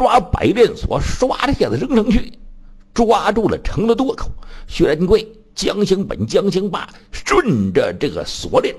抓百炼锁，唰的一下子扔上去，抓住了城的垛口。薛仁贵、江兴本、江兴霸顺着这个锁链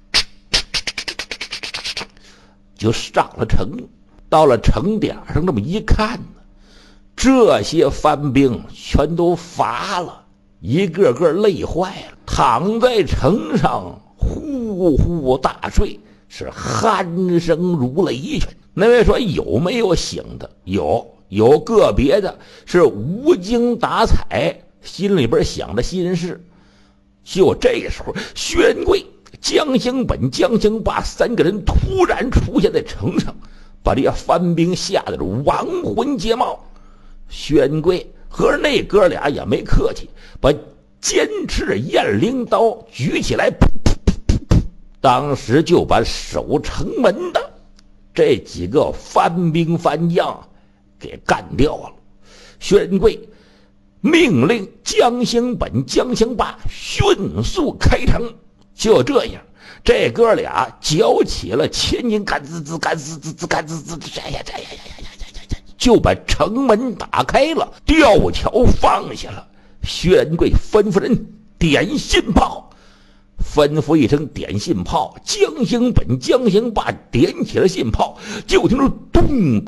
就上了城。到了城点上，这么一看呢，这些番兵全都乏了，一个个累坏了，躺在城上呼呼大睡，是鼾声如雷泉。那位说有没有醒的？有个别的是无精打采，心里边想的心事。就这时候，薛仁贵、江兴本、江兴霸三个人突然出现在城上，把这些番兵吓得亡魂皆冒。薛仁贵和那哥俩也没客气，把尖刺雁翎刀举起来，当时就把守城门的这几个番兵番将给干掉了。薛仁贵命令江兴本、江兴霸迅速开城。就这样，这哥俩搅起了千斤干滋滋干滋滋干滋滋，就把城门打开了，吊桥放下了。薛仁贵吩咐人点信炮，吩咐一声点信炮，江兴本、江兴霸点起了信炮，就听着咚，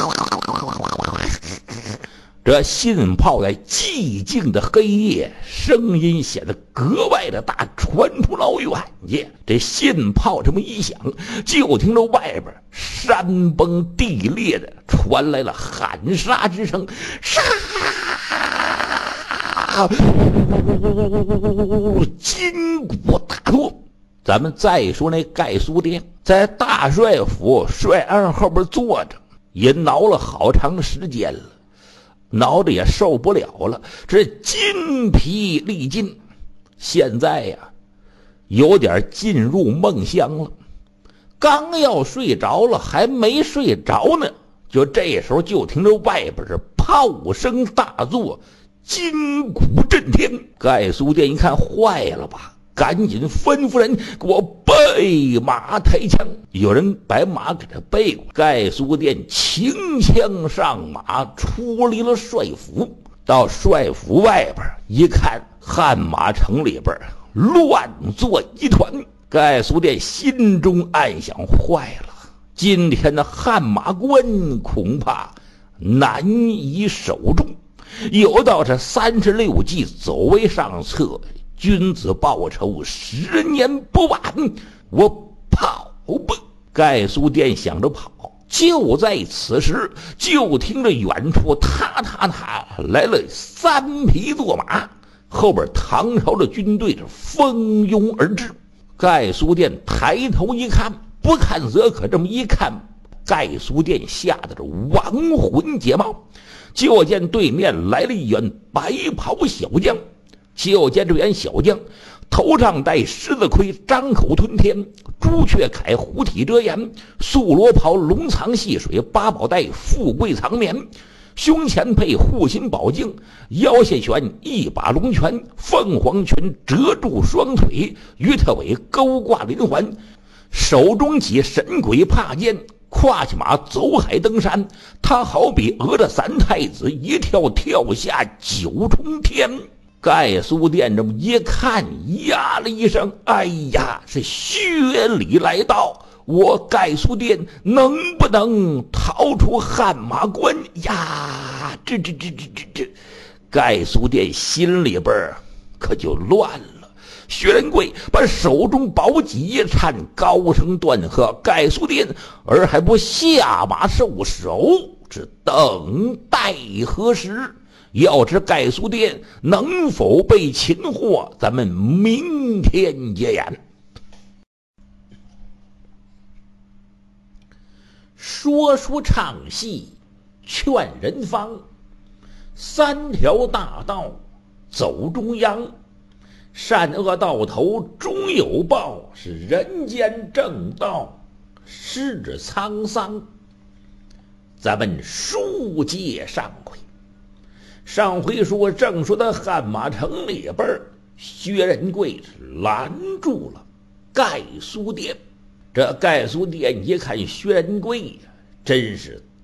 这信炮在寂静的黑夜，声音显得格外的大，传出老远去。这信炮这么一响，就听着外边山崩地裂的传来了喊杀之声，杀！筋骨大作。咱们再说那盖苏殿在大帅府帅案后边坐着，也挠了好长时间了，挠着也受不了了，这筋疲力尽，现在呀有点进入梦乡了。刚要睡着了，还没睡着呢，就这时候就听着外边是炮声大作，筋骨震天。盖苏殿一看坏了吧，赶紧吩咐人给我备马抬枪。有人把马给他备过，盖苏殿擎枪上马，出离了帅府。到帅府外边一看，汉马城里边乱作一团。盖苏殿心中暗想，坏了，今天的汉马关恐怕难以守住。有道是36计走为上策，君子报仇10年不晚，我跑吧。盖苏殿想着跑，就在此时，就听着远处踏踏踏来了3匹坐马，后边唐朝的军队是蜂拥而至。盖苏殿抬头一看，不看则可，这么一看，盖苏殿吓得是亡魂皆冒。就见对面来了一员白袍小将，就见这员小将头上戴狮子盔，张口吞天，朱雀铠虎体遮颜，素罗袍龙藏细水，八宝带富贵藏棉，胸前配护心宝镜，腰下悬一把龙泉，凤凰拳遮住双腿，鱼特尾勾挂连环，手中起神鬼帕剑，跨起马走海登山。他好比讹着3太子，一跳跳下9重天。盖苏殿这么一看，呀了一声，哎呀，是薛礼来到，我盖苏殿能不能逃出汉马关呀？这盖苏殿心里边可就乱了。薛仁贵把手中宝戟一颤，高声断喝：盖苏殿儿还不下马受首，只等待何时？要知盖苏殿能否被擒获，咱们明天接言。说书唱戏劝人方，3条大道走中央，善恶到头终有报，是人间正道是沧桑。咱们书接上回，上回说正说的汉马城里边，薛仁贵是拦住了盖苏殿。这盖苏殿一看薛仁贵呀，真是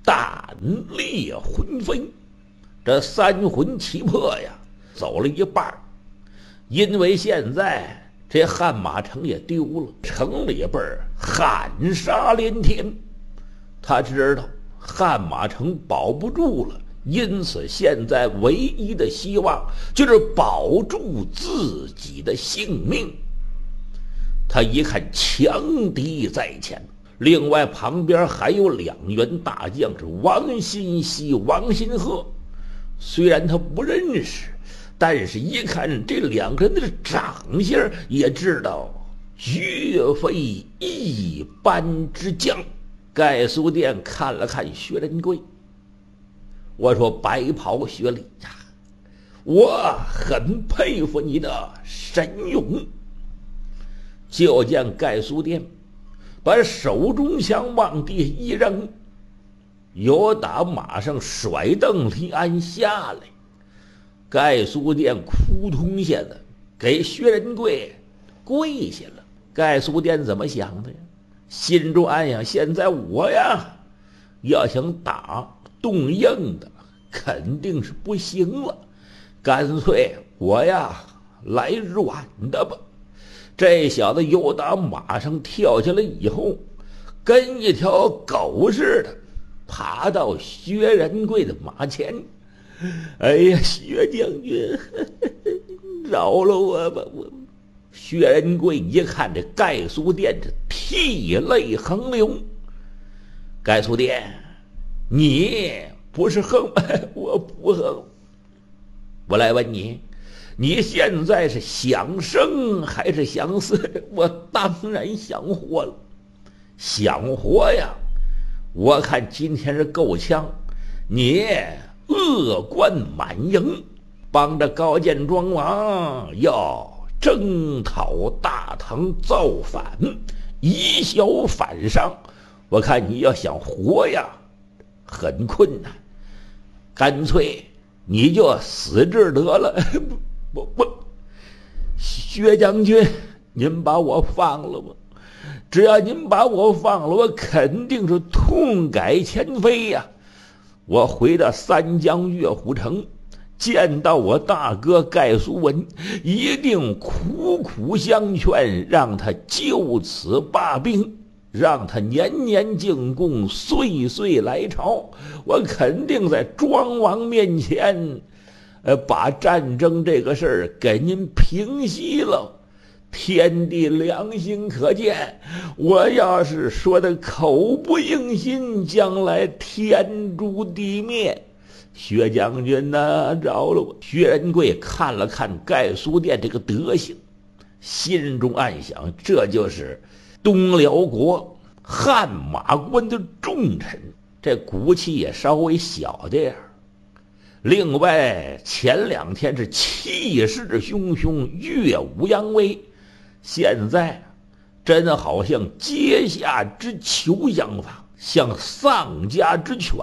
胆裂魂飞，这三魂七魄呀走了一半。因为现在这汉马城也丢了，城里边喊杀连天，他知道汉马城保不住了，因此现在唯一的希望就是保住自己的性命。他一看强敌在前，另外旁边还有两员大将，是王新熙、王新鹤。虽然他不认识，但是一看这两个人的长相，也知道绝非一般之将。盖苏殿看了看薛仁贵，我说白袍薛礼呀，我很佩服你的神勇。就见盖苏殿把手中枪往地一扔，由打马上甩蹬离鞍下来。盖苏殿扑通下的给薛仁贵跪下了。盖苏殿怎么想的呀？心中暗想，现在我呀要想打动硬的肯定是不行了，干脆我呀来软的吧。这小子由打马上跳下来以后，跟一条狗似的爬到薛仁贵的马前。哎呀，薛将军，饶了我吧！薛仁贵一看这盖苏殿，这涕泪横流。盖苏殿，你不是横吗？我不横。我来问你，你现在是想生还是想死？我当然想活了。想活呀，我看今天是够呛，你恶贯满盈，帮着高见庄王要征讨大唐造反，以小反上，我看你要想活呀很困难，干脆你就死这得了。不，薛将军，您把我放了吧，只要您把我放了，我肯定是痛改前非呀。我回到三江岳虎城，见到我大哥盖苏文，一定苦苦相劝，让他就此罢兵，让他年年进贡，岁岁来朝。我肯定在庄王面前把战争这个事儿给您平息了。天地良心可见，我要是说的口不应心，将来天诛地灭。薛将军呐，饶了我！薛仁贵看了看盖苏殿这个德行，心中暗想，这就是东辽国汉马关的重臣，这骨气也稍微小点儿。另外前两天是气势汹汹，耀武扬威，现在真好像阶下之囚相仿，像丧家之犬，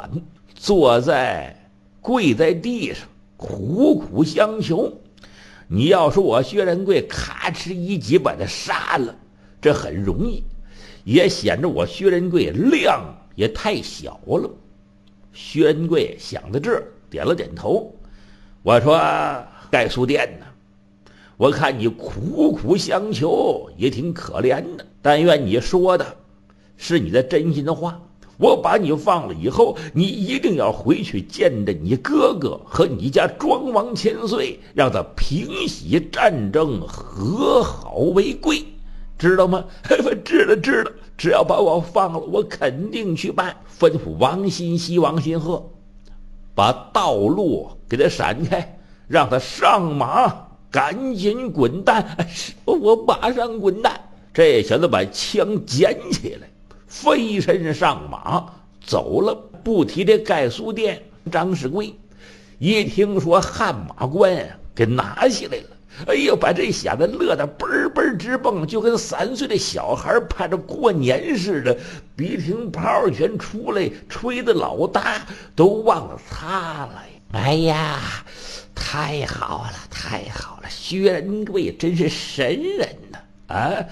跪在地上苦苦相求。你要说我薛仁贵咔哧一击把他杀了，这很容易，也显得我薛仁贵量也太小了。薛仁贵想到这儿，点了点头。我说盖苏殿呢，我看你苦苦相求也挺可怜的，但愿你说的是你的真心的话。我把你放了以后，你一定要回去见着你哥哥和你家庄王千岁，让他平息战争，和好为贵，知道吗？知道，只要把我放了，我肯定去办。吩咐王新熙、王新鹤把道路给他闪开，让他上马，赶紧滚蛋。我马上滚蛋。这小子把枪捡起来，飞身上马走了。不提这盖苏殿，张世贵一听说汉马关给拿下来了，哎呦，把这小子乐得嘣嘣直蹦，就跟3岁的小孩盼着过年似的，鼻涕泡全出来，吹得老大都忘了擦了。哎呀，太好了，薛仁贵真是神人呐！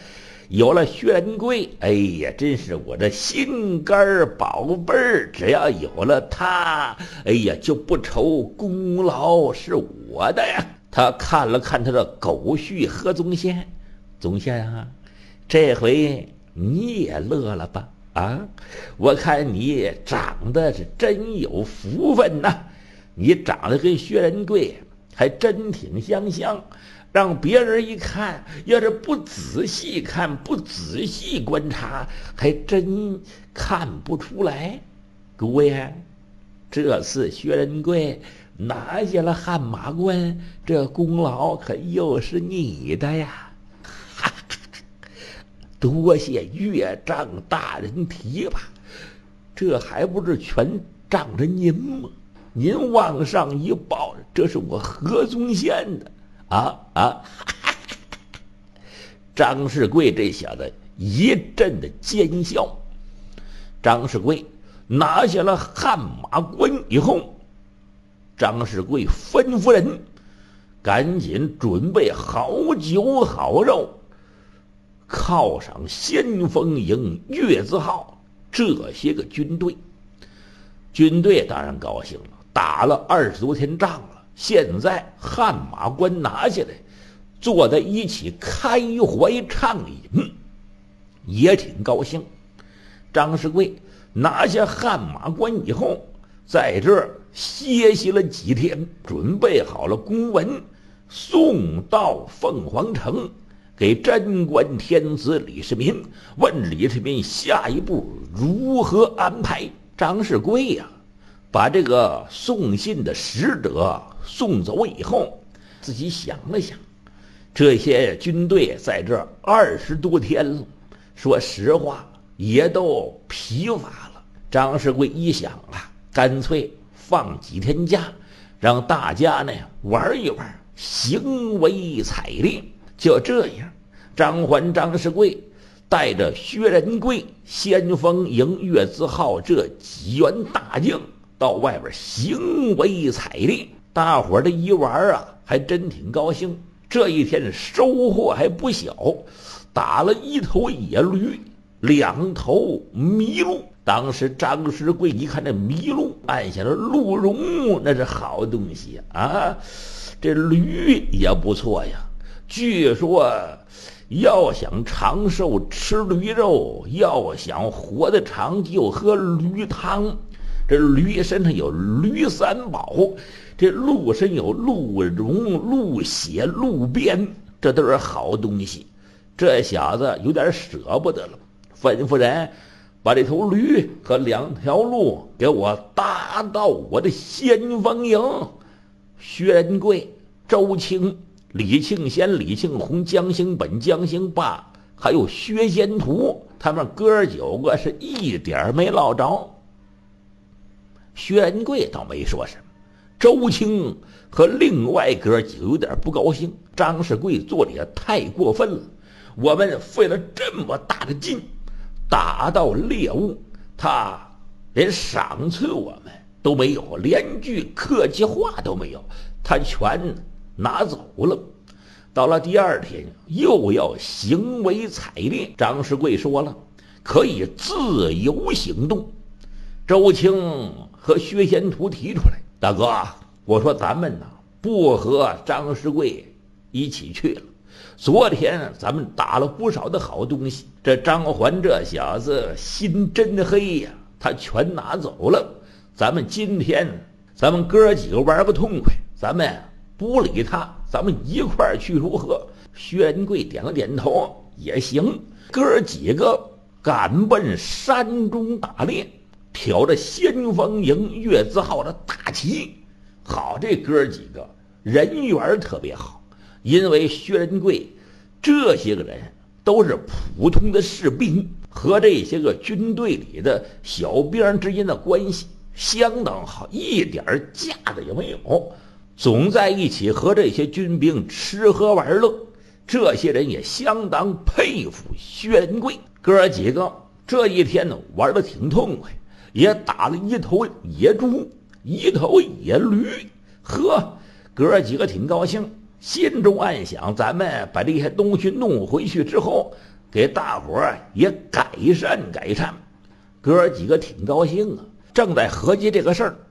有了薛仁贵，哎呀，真是我的心肝宝贝儿，只要有了他，哎呀，就不愁功劳是我的呀。他看了看他的狗婿何宗宪，宗宪啊，这回你也乐了吧？啊，我看你长得是真有福分呐，你长得跟薛仁贵还真挺相像，让别人一看，要是不仔细看、不仔细观察，还真看不出来。姑爷，这次薛仁贵拿下了汗马关，这功劳可又是你的呀！多谢岳丈大人提拔，这还不是全仗着您吗？您往上一报，这是我何宗宪的张世贵这小子一阵的奸笑。张世贵拿下了汗马关以后，张世贵吩咐人赶紧准备好酒好肉，犒赏先锋营、月字号这些个军队。军队当然高兴了，打了20多天仗了，现在汗马关拿下来，坐在一起开怀畅饮，也挺高兴。张世贵拿下汗马关以后，在这儿歇息了几天，准备好了公文，送到凤凰城，给贞观天子李世民，问李世民下一步如何安排。张世贵呀，把这个送信的使者送走以后，自己想了想，这些军队在这20多天了，说实话也都疲乏了。张世贵一想啊，干脆放几天假，让大家呢玩一玩，行为采烈。就这样，张环、张世贵带着薛仁贵、先锋营、月字号这几员大将到外边行为采烈。大伙儿这一玩啊，还真挺高兴。这一天收获还不小，打了1头野驴，2头麋鹿。当时张世贵一看这麋鹿，按下了鹿茸，那是好东西啊，这驴也不错呀。据说要想长寿吃驴肉，要想活得长就喝驴汤。这驴身上有驴三宝，这鹿身有鹿茸、鹿血、鹿鞭，这都是好东西。这小子有点舍不得了，吩咐人把这头驴和2条鹿给我搭到我的先锋营。薛仁贵、周青、李庆先、李庆红、江兴本、江兴霸，还有薛仙图，他们哥9个是一点没落着。薛仁贵倒没说什么，周青和另外哥几个有点不高兴，张世贵做的也太过分了。我们费了这么大的劲打到猎物，他连赏赐我们都没有，连句客气话都没有，他全拿走了。到了第2天又要行为采烈，张世贵说了可以自由行动。周青和薛仙图提出来，大哥，我说咱们呢不和张世贵一起去了，昨天咱们打了不少的好东西，这张环这小子心真黑呀，他全拿走了。咱们今天咱们哥几个玩个痛快，咱们不理他，咱们一块儿去如何？薛仁贵点了点头，也行。哥几个赶奔山中打猎，挑着先锋营、月字号的大旗。好，这哥几个人缘特别好，因为薛仁贵这些个人都是普通的士兵，和这些个军队里的小兵之间的关系相当好，一点架子也没有，总在一起和这些军兵吃喝玩乐。这些人也相当佩服薛仁贵。哥几个这一天呢玩得挺痛快，也打了1头野猪、1头野驴。呵，哥几个挺高兴，心中暗想，咱们把这些东西弄回去之后， 给大伙儿也改善改善。哥儿几个挺高兴啊，正在合计这个事儿，